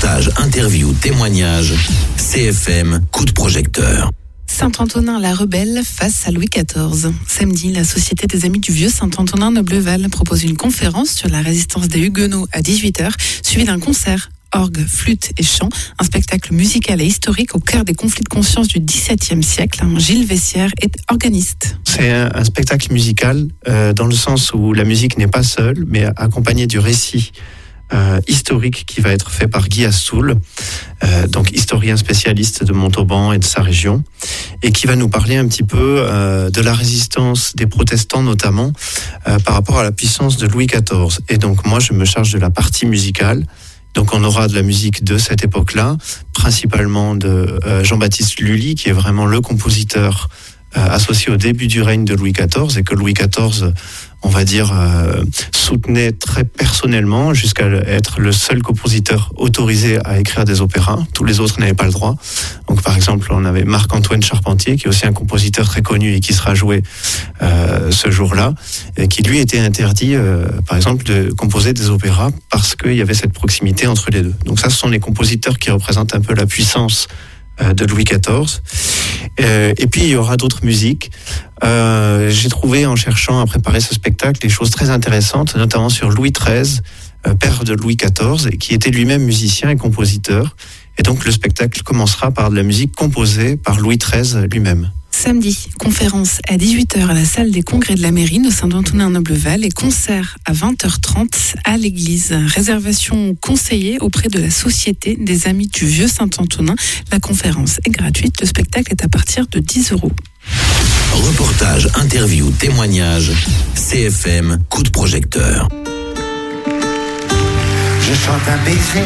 Reportage, interview, témoignage. CFM, coup de projecteur. Saint-Antonin-la-Rebelle face à Louis XIV. Samedi, la Société des Amis du Vieux Saint-Antonin-Nobleval propose une conférence sur la résistance des Huguenots à 18h, suivie d'un concert. Orgue, flûte et chant, un spectacle musical et historique au cœur des conflits de conscience du XVIIe siècle. Gilles Vessière est organiste. C'est un spectacle musical dans le sens où la musique n'est pas seule, mais accompagnée du récit historique qui va être fait par Guy Assoul, donc historien spécialiste de Montauban et de sa région, et qui va nous parler un petit peu de la résistance des protestants notamment par rapport à la puissance de Louis XIV. Et donc moi je me charge de la partie musicale. Donc on aura de la musique de cette époque-là, principalement de Jean-Baptiste Lully, qui est vraiment le compositeur associé au début du règne de Louis XIV, et que Louis XIV, on va dire, soutenait très personnellement, jusqu'à être le seul compositeur autorisé à écrire des opéras. Tous les autres n'avaient pas le droit. Donc par exemple, on avait Marc-Antoine Charpentier, qui est aussi un compositeur très connu et qui sera joué ce jour-là, et qui lui était interdit, par exemple, de composer des opéras parce qu'il y avait cette proximité entre les deux. Donc ça, ce sont les compositeurs qui représentent un peu la puissance de Louis XIV. Et puis il y aura d'autres musiques. J'ai trouvé, en cherchant à préparer ce spectacle, des choses très intéressantes, notamment sur Louis XIII, père de Louis XIV, et qui était lui-même musicien et compositeur. Et donc le spectacle commencera par de la musique composée par Louis XIII lui-même. Samedi, conférence à 18h à la salle des congrès de la mairie de Saint-Antonin-Nobleval et concert à 20h30 à l'église. Réservation conseillée auprès de la Société des Amis du Vieux Saint-Antonin. La conférence est gratuite, le spectacle est à partir de 10 €. Reportage, interview, témoignage. CFM, coup de projecteur. Je chante un baiser